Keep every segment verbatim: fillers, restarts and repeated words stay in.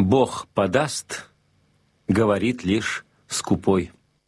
Бог подаст, говорит лишь скупой.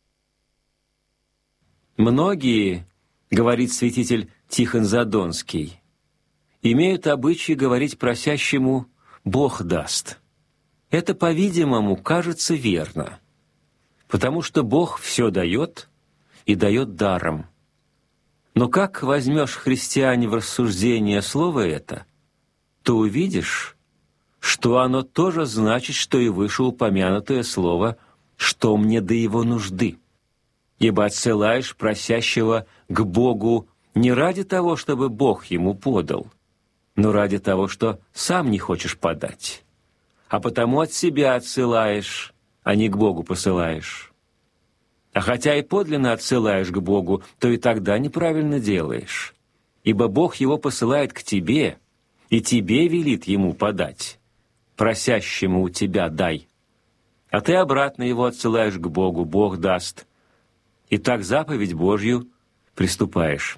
Многие, говорит святитель Тихон Задонский, имеют обычай говорить просящему «Бог даст». Это, по-видимому, кажется верно, потому что Бог все дает и дает даром. Но как возьмешь, христиане, в рассуждение слово это, то увидишь, что оно тоже значит, что и вышеупомянутое слово «что мне до его нужды». Ибо отсылаешь просящего к Богу не ради того, чтобы Бог ему подал, но ради того, что сам не хочешь подать, а потому от себя отсылаешь, а не к Богу посылаешь. А хотя и подлинно отсылаешь к Богу, то и тогда неправильно делаешь, ибо Бог его посылает к тебе, и тебе велит ему подать. Просящему у тебя дай. А ты обратно его отсылаешь к Богу, Бог даст. И так заповедь Божью приступаешь.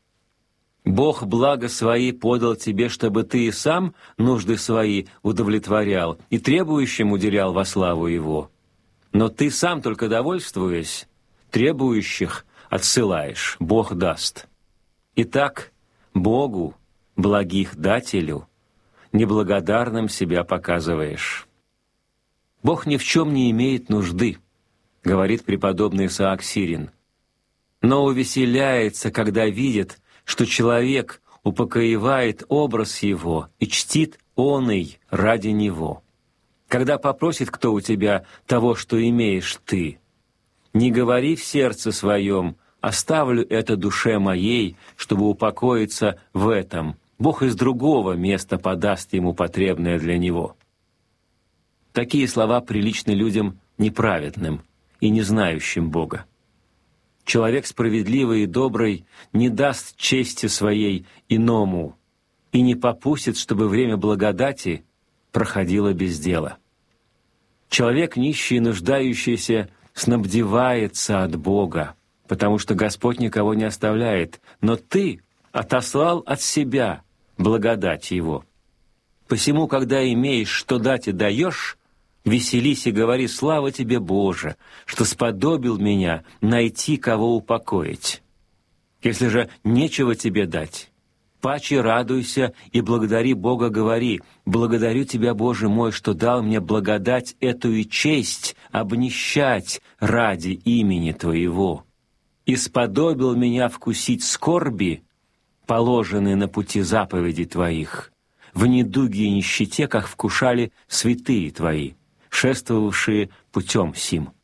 Бог благо свои подал тебе, чтобы ты и сам нужды свои удовлетворял и требующим уделял во славу Его. Но ты сам, только довольствуясь, требующих отсылаешь, Бог даст. Итак, Богу, благих дателю, неблагодарным себя показываешь. Бог ни в чем не имеет нужды, говорит преподобный Исаак Сирин, но увеселяется, когда видит, что человек упокоивает образ его и чтит оный ради него. Когда попросит кто у тебя того, что имеешь ты, не говори в сердце своем: «Оставлю это душе моей, чтобы упокоиться в этом». Бог из другого места подаст ему потребное для него. Такие слова приличны людям неправедным и не знающим Бога. Человек справедливый и добрый не даст чести своей иному и не попустит, чтобы время благодати проходило без дела. Человек нищий и нуждающийся снабдевается от Бога, потому что Господь никого не оставляет, но ты отослал от себя благодать Его. Посему, когда имеешь, что дать и даешь, веселись и говори: «Слава тебе, Боже, что сподобил меня найти, кого упокоить». Если же нечего тебе дать, паче радуйся и благодари Бога, говори: «Благодарю тебя, Боже мой, что дал мне благодать эту и честь обнищать ради имени Твоего, и сподобил меня вкусить скорби, положенные на пути заповедей Твоих, в недуге и нищете, как вкушали святые Твои, шествовавшие путем сим».